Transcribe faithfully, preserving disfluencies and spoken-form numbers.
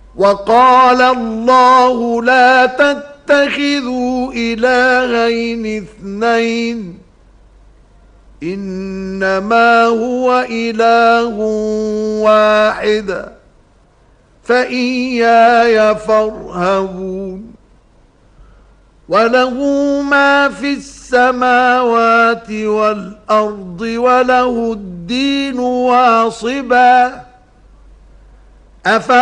وقال الله لا تتخذوا إلهين اثنين إنما هو إله واحد فإياي فارهبون وله ما في السماوات والأرض وله الدين واصبا أف